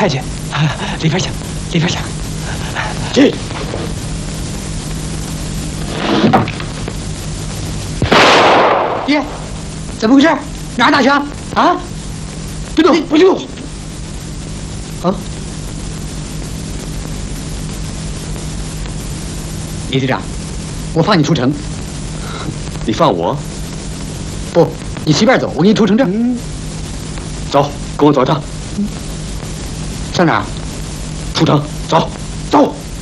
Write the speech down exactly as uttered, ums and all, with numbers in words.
太监，里边请，里边请。 进。 爹，怎么回事？哪儿打枪？啊？ 别动，不许动！ 啊！李队长，我放你出城。 你放我？ 不，你随便走，我给你出城证。 嗯、走，跟我走一趟。 上哪儿？ 出城，走，走。